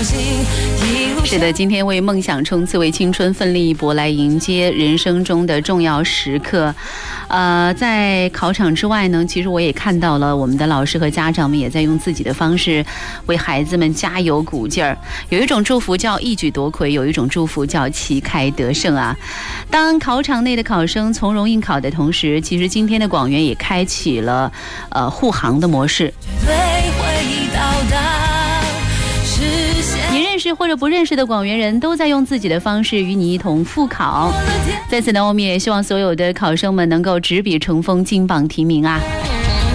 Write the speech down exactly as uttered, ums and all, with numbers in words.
是的，今天为梦想冲刺，为青春奋力一搏，来迎接人生中的重要时刻。呃，在考场之外呢，其实我也看到了我们的老师和家长们也在用自己的方式为孩子们加油鼓劲儿。有一种祝福叫一举夺魁，有一种祝福叫旗开得胜啊。当考场内的考生从容应考的同时，其实今天的广元也开启了呃护航的模式。你认识或者不认识的广元人都在用自己的方式与你一同复考。在此呢，我们也希望所有的考生们能够执笔成锋，金榜题名啊！